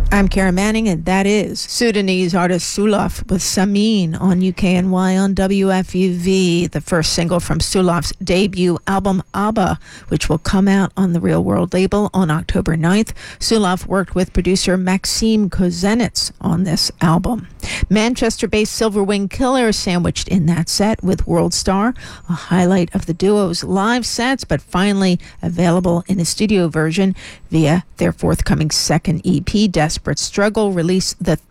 I'm Kara Manning, and that is Sudanese artist Sulaf with Samin on UKNY on WFUV, the first single from Sulaf's debut album, Abba, which will come out on the Real World label on October 9th. Sulaf worked with producer Maxime Kozenitz on this album. Manchester-based Silverwing Killer sandwiched in that set with World Star, a highlight of the duo's live sets, but finally available in a studio version via their forthcoming second EP, Desperate Struggle, released the